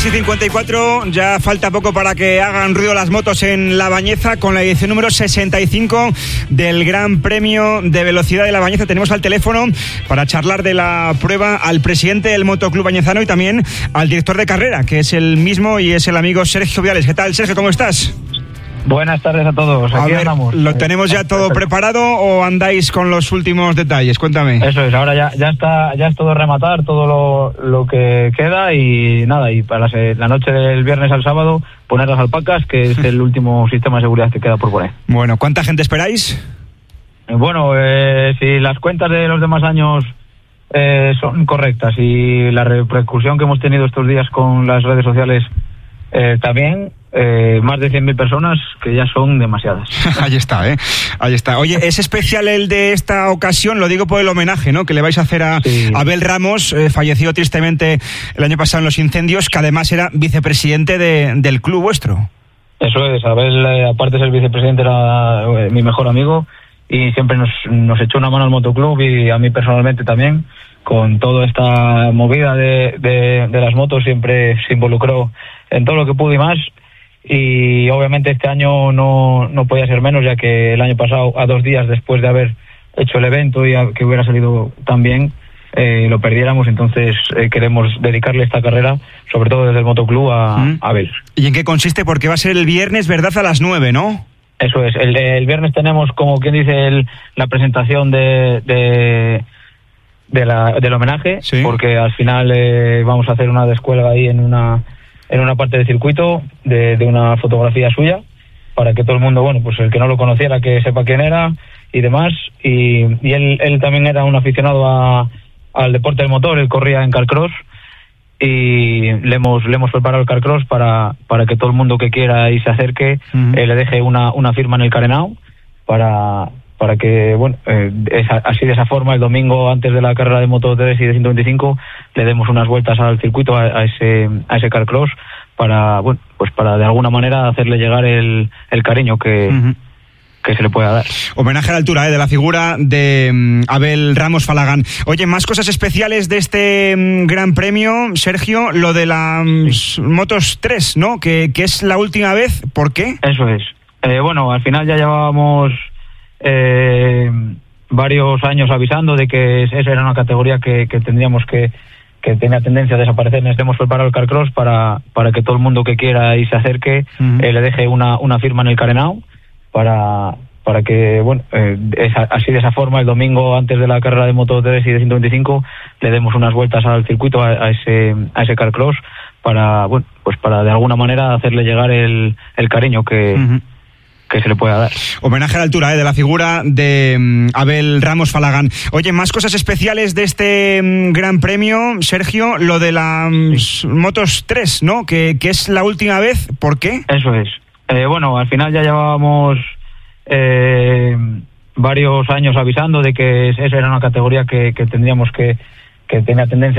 6:54, ya falta poco para que hagan ruido las motos en La Bañeza con la edición número 65 del Gran Premio de Velocidad de La Bañeza. Tenemos al teléfono para charlar de la prueba al presidente del Motoclub Bañezano y también al director de carrera, que es el mismo y es el amigo Sergio Viales. ¿Qué tal, Sergio? ¿Cómo estás? Buenas tardes a todos. Aquí andamos. ¿Lo tenemos ya todo preparado o andáis con los últimos detalles? Cuéntame. Eso es, ahora ya es todo rematar, todo lo que queda y nada, y para la noche del viernes al sábado poner las alpacas, que es el último sistema de seguridad que queda por poner. Bueno, ¿cuánta gente esperáis? Bueno, si las cuentas de los demás años son correctas y la repercusión que hemos tenido estos días con las redes sociales también, más de 100.000 personas, que ya son demasiadas. Ahí está, ahí está. Oye, es especial el de esta ocasión, lo digo por el homenaje, ¿no?, que le vais a hacer a Abel Ramos, fallecido tristemente el año pasado en los incendios, que además era vicepresidente del club vuestro. Eso es, Abel, aparte de ser vicepresidente, era mi mejor amigo y siempre nos echó una mano al motoclub y a mí personalmente también. Con toda esta movida de las motos siempre se involucró en todo lo que pudo y más. Y obviamente este año no podía ser menos, ya que el año pasado, a 2 días después de haber hecho el evento y que hubiera salido tan bien, lo perdiéramos. Entonces queremos dedicarle esta carrera, sobre todo desde el motoclub, a Abel. ¿Y en qué consiste? Porque va a ser el viernes, ¿verdad?, a las 9, ¿no? Eso es, el viernes tenemos, como quien dice, la presentación del homenaje, sí, porque al final vamos a hacer una descuelga ahí en una parte del circuito de una fotografía suya, para que todo el mundo, bueno, pues el que no lo conociera, que sepa quién era y demás. Y él también era un aficionado al deporte del motor. Él corría en carcross y le hemos preparado el carcross para que todo el mundo que quiera y se acerque le deje una firma en el carenao para que, bueno, así de esa forma el domingo antes de la carrera de Moto 3 y de 125 le demos unas vueltas al circuito a ese carcross para, bueno, pues para de alguna manera hacerle llegar el cariño que se le pueda dar. Homenaje a la altura de la figura de Abel Ramos Falagán. Oye, más cosas especiales de este Gran Premio, Sergio, lo de las Motos 3, ¿no?, que es la última vez. ¿Por qué? Eso es. Bueno, al final ya llevábamos varios años avisando de que esa era una categoría que tendríamos que tenía tendencia a desaparecer. Les hemos preparado el carcross para que todo el mundo que quiera y se acerque le deje una firma en el carenao para que, bueno, así de esa forma el domingo antes de la carrera de Moto 3 y de 125 le demos unas vueltas al circuito a ese carcross para, bueno, pues para de alguna manera hacerle llegar el cariño que se le pueda dar. Homenaje a la altura de la figura de Abel Ramos Falagán. Oye, más cosas especiales de este Gran Premio, Sergio, lo de las Motos 3, ¿no?, que es la última vez. ¿Por qué? Eso es. Bueno, al final ya llevábamos varios años avisando de que esa era una categoría que tendríamos que tenía tendencia